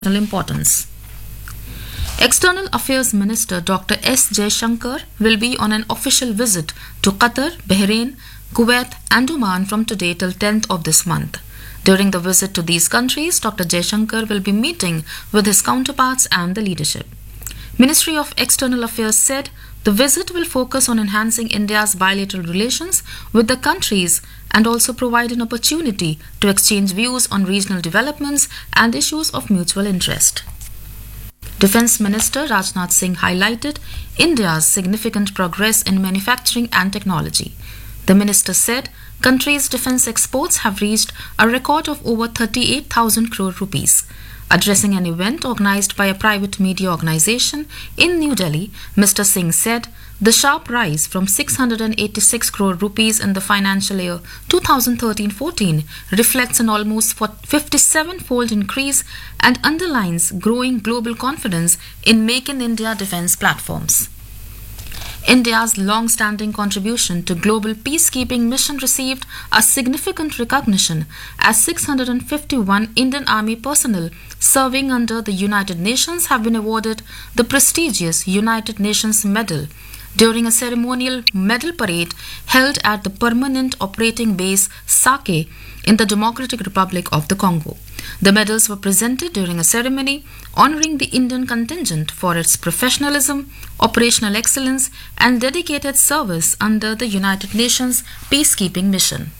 importance. External Affairs Minister Dr. S. Jaishankar will be on an official visit to Qatar, Bahrain, Kuwait, and Oman from today till 10th of this month. During the visit to these countries, Dr. Jaishankar will be meeting with his counterparts and the leadership. Ministry of External Affairs said the visit will focus on enhancing India's bilateral relations with the countries and also provide an opportunity to exchange views on regional developments and issues of mutual interest. Defence Minister Rajnath Singh highlighted India's significant progress in manufacturing and technology. The minister said country's defence exports have reached a record of over 38,000 crore rupees. Addressing an event organized by a private media organization in New Delhi, Mr. Singh said the sharp rise from 686 crore rupees in the financial year 2013-14 reflects an almost 57-fold increase and underlines growing global confidence in Make in India defence platforms. India's long-standing contribution to global peacekeeping mission received a significant recognition as 651 Indian Army personnel serving under the United Nations have been awarded the prestigious United Nations Medal during a ceremonial medal parade held at the Permanent Operating Base Sake in the Democratic Republic of the Congo. The medals were presented during a ceremony honoring the Indian contingent for its professionalism, operational excellence, and dedicated service under the United Nations peacekeeping mission.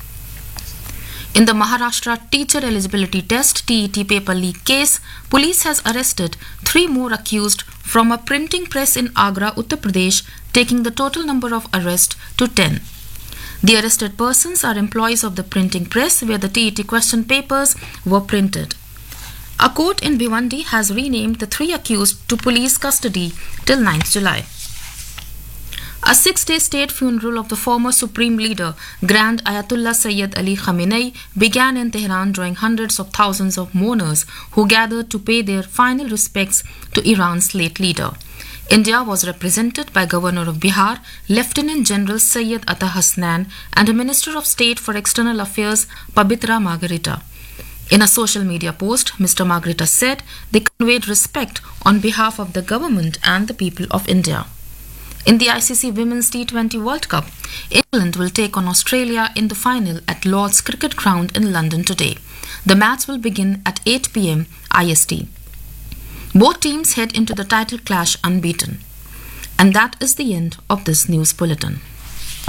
In the Maharashtra Teacher Eligibility Test TET paper leak case, police has arrested 3 more accused from a printing press in Agra, Uttar Pradesh, taking the total number of arrests to 10. The arrested persons are employees of the printing press where the TET question papers were printed. A court in Bhiwandi has renamed the 3 accused to police custody till 9th July. A 6-day state funeral of the former Supreme Leader, Grand Ayatollah Sayyid Ali Khamenei, began in Tehran, drawing hundreds of thousands of mourners who gathered to pay their final respects to Iran's late leader. India was represented by Governor of Bihar, Lieutenant General Syed Atta Hasnan, and a Minister of State for External Affairs, Pabitra Margarita. In a social media post, Mr. Margarita said they conveyed respect on behalf of the government and the people of India. In the ICC Women's T20 World Cup, England will take on Australia in the final at Lord's Cricket Ground in London today. The match will begin at 8 p.m. IST. Both teams head into the title clash unbeaten. And that is the end of this news bulletin.